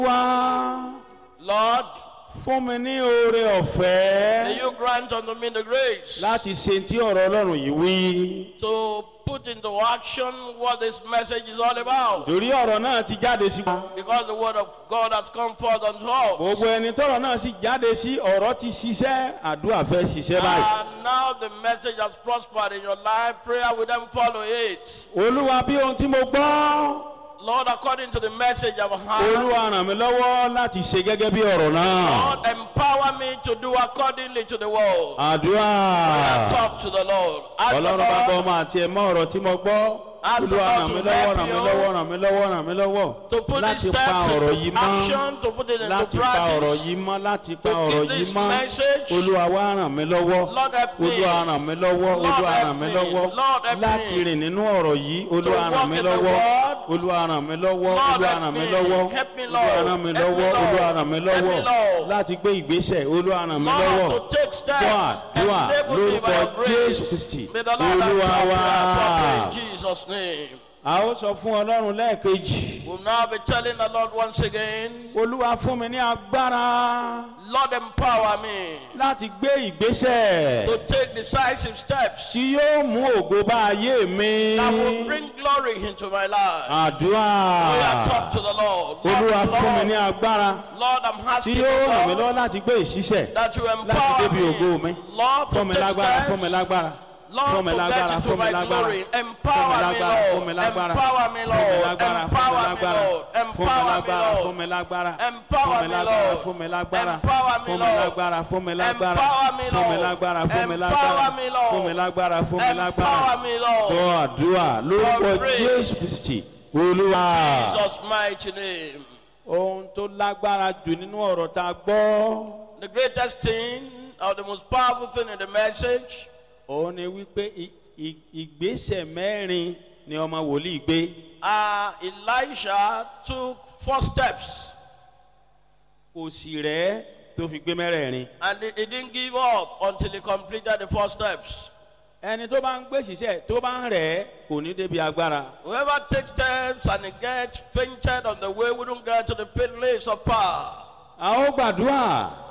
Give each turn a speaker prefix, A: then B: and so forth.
A: Wá
B: Lord,
A: fún mi ní oore
B: may
A: ọ̀fẹ́
B: you grant unto me the grace
A: láti ṣe tí ọ̀rọ̀ Ọlọ́run yìí wí.
B: to put into action what this message is all about.
A: Torí ọ̀rọ̀ náà ti jáde sí.
B: Because the word of God has come forth unto us.
A: Gbogbo ẹni tọ́rọ̀ náà sì jáde sí ọ̀rọ̀ ti ṣiṣẹ́, àdúrà fẹ́ ṣiṣẹ́ báyìí.
B: And now the message has prospered in your life. Prayer will then follow it.
A: Olúwa bí ohun tí mo gbọ́.
B: Lord, according to the message I've heard,
A: Olúwa ràn mí lọ́wọ́ láti ṣe gẹ́gẹ́ bí ọ̀rọ̀ náà.
B: Lord, empower me to do accordingly to the word.
A: Àdúrà.
B: Talk to the Lord. Ask the
A: Ọlọ́run bá
B: Lord
A: gbọ́ ọmọ àti ẹ̀mọ́ ọ̀rọ̀ tí mo gbọ́.
B: Ask the
A: Olúwa
B: Lord
A: ràn
B: to
A: mí lọ́wọ́,
B: help
A: ràn mí
B: you
A: lọ́wọ́, ràn mí lọ́wọ́, ràn mí lọ́wọ́.
B: to put these
A: Láti pa
B: steps
A: ọ̀rọ̀
B: into
A: yìí mọ́.
B: action, to put it into
A: Láti pa ọ̀rọ̀
B: practice.
A: yìí mọ́, láti pa
B: To
A: ọ̀rọ̀
B: keep
A: yìí
B: this
A: mọ́.
B: message.
A: Olúwa wá ràn mí lọ́wọ́.
B: Lord, help me.
A: Olúwa ràn mí lọ́wọ́.
B: Lord,
A: Olúwa
B: help
A: ràn mí
B: me.
A: lọ́wọ́.
B: Lord, help
A: Láti
B: me.
A: rìn nínú ọ̀rọ̀ yìí. Olúwa
B: walk
A: ràn mí
B: in the
A: lọ́wọ́.
B: word.
A: Olúwa ràn mí lọ́wọ́.
B: Lord,
A: Olúwa
B: help
A: ràn mí
B: me.
A: lọ́wọ́.
B: Help me,
A: Olúwa
B: Lord.
A: ràn mí
B: Help me,
A: lọ́wọ́.
B: Lord.
A: Olúwa ràn mí
B: Help me,
A: lọ́wọ́.
B: Lord.
A: Láti gbé ìgbésẹ̀. Olúwa ràn mí lọ́wọ́.
B: Lord, to take steps.
A: Dúà
B: Enable me by your
A: lórúkọ Jésù
B: grace.
A: Kristi.
B: May the Lord
A: Olúwa
B: answer
A: wá.
B: prayer properly in Jesus' name.
A: A ó sọ fún Ọlọ́run lẹ́ẹ̀kejì.
B: We'll now be telling the Lord once again,
A: Olúwa fún mi ní agbára
B: Lord, empower me
A: láti gbé ìgbésẹ̀
B: to take decisive steps
A: tí yóò mú ògo bá ayé mi.
B: that will bring glory into my life.
A: Àdúrà.
B: We are talk to the Lord.
A: Olúwa fún mi ní
B: Lord,
A: agbára
B: Lord, I'm
A: tí
B: asking you,
A: yóò ràn mí
B: Lord,
A: lọ́wọ́ láti gbé ìṣiṣẹ́
B: that you
A: láti
B: empower
A: débi ògo mi.
B: me. Lord,
A: Fún mi
B: to take
A: lágbára, fún mi
B: steps.
A: lágbára.
B: Lord,
A: Fún mi
B: to
A: lágbára,
B: get into
A: fún mi
B: my
A: lágbára.
B: glory.
A: Fún mi
B: Empower me,
A: lágbára, fún mi
B: Lord.
A: lágbára.
B: Empower me,
A: Fún mi
B: Lord.
A: lágbára,
B: Empower me,
A: fún mi
B: Lord.
A: lágbára. Fún mi
B: Empower me, Lord.
A: lágbára,
B: Empower me, Lord.
A: fún mi lágbára.
B: Empower me,
A: Fún mi
B: Lord.
A: lágbára, fún mi lágbára.
B: Empower me,
A: Fún mi
B: Lord.
A: lágbára, fún mi lágbára.
B: Empower me, Lord.
A: Fún mi lágbára, fún mi lágbára.
B: Empower me, Lord.
A: Gbọ́ àdúrà lórúkọ
B: God pray.
A: Jésù Kristi. Olúwa.
B: Jesus' mighty name.
A: Ohun tó lágbára jù nínú ọ̀rọ̀ tá a gbọ́.
B: The greatest thing, or the most powerful thing in the message,
A: Òun ni wípé ìgbésẹ̀ mẹ́rin ni ọmọ wòlíì gbé.
B: Elisha took 4 steps
A: Kò sì rẹ̀ tó fi gbé mẹ́rẹ̀ẹ̀rin.
B: and he didn't give up until he completed the 4 steps.
A: Ẹni tó bá ń gbé ṣiṣẹ́ tó bá ń rẹ̀ kò ní débi agbára.
B: Whoever takes steps and he gets fainted on the way wouldn't get to the place of power.
A: A ó gbàdúrà.